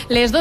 Les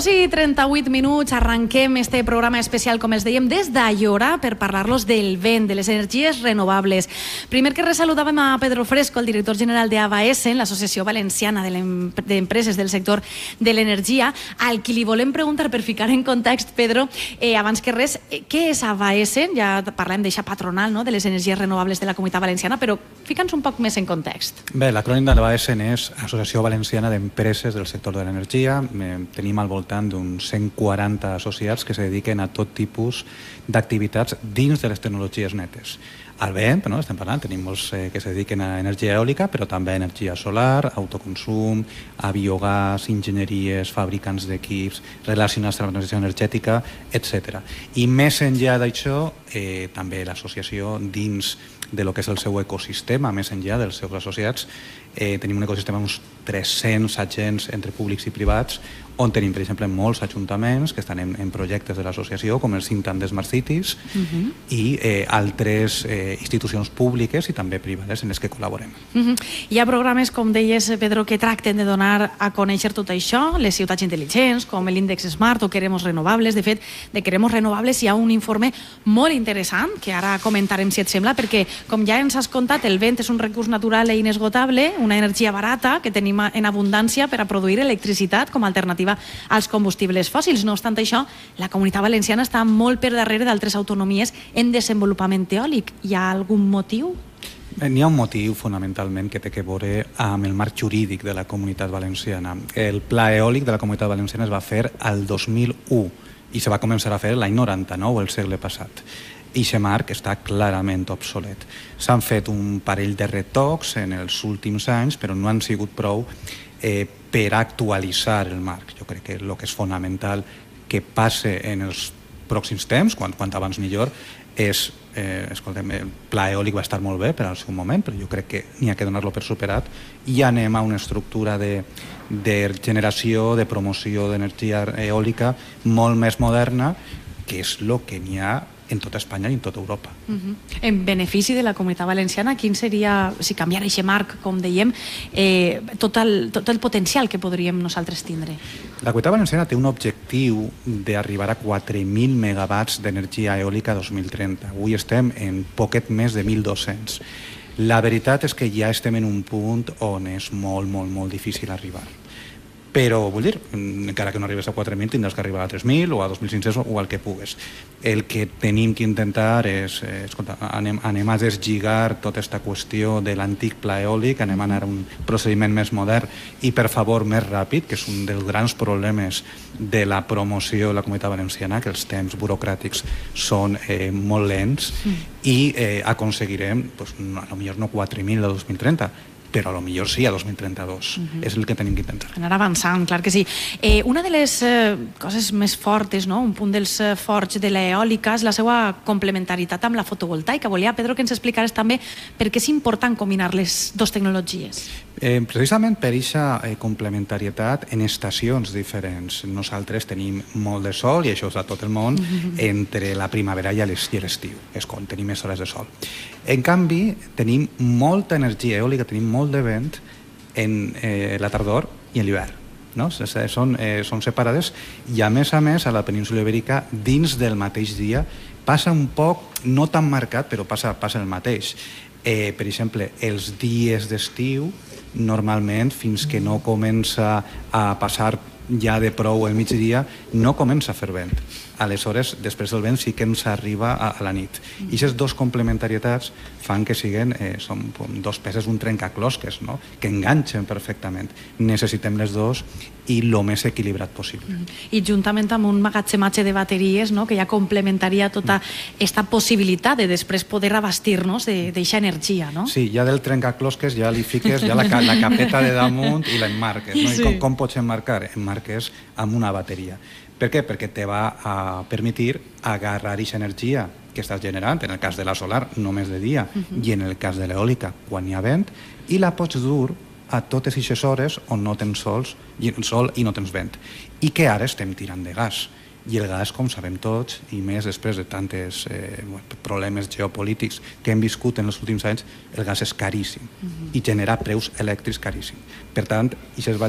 2:38, arrenquem este programa especial, com els dèiem, des d'Aiora per parlar-los del vent, de les energies renovables. Primer que res saludàvem a Pedro Fresco, el director general d'AVAESEN, l'Associació Valenciana d'Empreses del Sector de l'Energia, al qui li volem preguntar, per ficar en context, Pedro, abans que res, què és AVAESEN? Ja parlem d'eixa patronal, no?, de les energies renovables de la Comunitat Valenciana, però fica'ns un poc més en context. Bé, l'acrònim de l'AVAESEN és Associació Valenciana d'Empreses del Sector de l'Energia. Tenim al voltant d'uns 140 associats que se dediquen a tot tipus d'activitats dins de les tecnologies netes. Al vent, estem parlant, tenim molts que se dediquen a energia eòlica, però també a energia solar, autoconsum, a biogàs, enginyeries, fabricants d'equips, relacionats amb la transició energètica, etc. I més enllà d'això, també l'associació dins de lo que és el seu ecosistema, més enllà dels seus associats, tenim un ecosistema d'uns 300 agents entre públics i privats, on tenim, per exemple, molts ajuntaments que estan en projectes de l'associació, com el Cintan de Smart Cities, i altres institucions públiques i també privades en les que col·laborem. Hi ha programes, com deies, Pedro, que tracten de donar a conèixer tot això, les ciutats intel·ligents, com l'índex Smart o Queremos Renovables. De fet, de Queremos Renovables hi ha un informe molt interessant, que ara comentarem, si et sembla, perquè, com ja ens has contat, el vent és un recurs natural i inesgotable, una energia barata que tenim en abundància per a produir electricitat com a alternativa als combustibles fòssils. No obstant això, la Comunitat Valenciana està molt per darrere d'altres autonomies en desenvolupament eòlic. Hi ha algun motiu? N'hi ha un motiu fonamentalment que té a veure amb el marc jurídic de la Comunitat Valenciana. El Pla Eòlic de la Comunitat Valenciana es va fer al 2001 i se va començar a fer l'any 99, el segle passat. I aquest marc està clarament obsolet. S'han fet un parell de retocs en els últims anys, però no han sigut prou per actualitzar el marc. Jo crec que el que és fonamental que passe en els pròxims temps, quant abans millor, és, escolta'm, el pla eòlic va estar molt bé per al seu moment, però jo crec que n'hi ha que donar-lo per superat i anem a una estructura de generació, de promoció d'energia eòlica molt més moderna, que és el que n'hi ha en tota Espanya i en tota Europa. En benefici de la Comunitat Valenciana, quin seria, si canviara aquest marc, com dèiem, tot el potencial que podríem nosaltres tindre? La Comunitat Valenciana té un objectiu d'arribar a 4.000 megawatts d'energia eòlica 2030. Avui estem en poquet més de 1.200. La veritat és que ja estem en un punt on és molt, molt, molt difícil arribar. Però, vull dir, encara que no arribes a 4.000, tindràs que arribar a 3.000 o a 2.500 o al que pugues. El que tenim que intentar és, escolta, anem a deslligar tota aquesta qüestió de l'antic pla eòlic, anem a anar a un procediment més modern i, per favor, més ràpid, que és un dels grans problemes de la promoció de la Comunitat Valenciana, que els temps burocràtics són molt lents i aconseguirem, potser no 4.000 a 2030, però potser sí a 2032. És el que tenim que intentar. Anar avançant, clar que sí. Una de les coses més fortes, un punt dels forts de l'eòlica és la seva complementaritat amb la fotovoltaica. Volia, Pedro, que ens explicares també per què és important combinar les dues tecnologies. Precisament per aquesta complementarietat en estacions diferents. Nosaltres tenim molt de sol, i això és a tot el món, entre la primavera i l'estiu. És quan tenim més hores de sol. En canvi, tenim molta energia eòlica, tenim molt de vent en la tardor i en l'hivern. Són separades i, a més, a la península Ibèrica, dins del mateix dia, passa un poc, no tan marcat, però passa el mateix. Per exemple, els dies d'estiu, normalment, fins que no comença a passar ja de prou el migdia, no comença a fer vent. Aleshores, després del vent sí que ens arriba a la nit. I aquestes dues complementarietats fan que són dos peces, un trencaclosques, que enganxen perfectament. Necessitem les dues i el més equilibrat possible. I juntament amb un magatzematge de bateries, que ja complementaria tota aquesta possibilitat de després poder abastir-nos d'aquesta energia, no? Sí, ja del trencaclosques ja li fiques la capeta de damunt i l'emmarques. I com pots emmarcar? Emmarques amb una bateria. Per què? Perquè te va a permetir agarrar aquesta energia que estàs generant, en el cas de la solar, només de dia, i en el cas de l'eòlica, quan hi ha vent, i la pots dur a totes aquestes hores on no tens sol i no tens vent. I que ara estem tirant de gas. I el gas, com sabem tots, i més després de tants problemes geopolítics que hem viscut en els últims anys, el gas és caríssim i genera preus elèctrics caríssims. Per tant, aquestes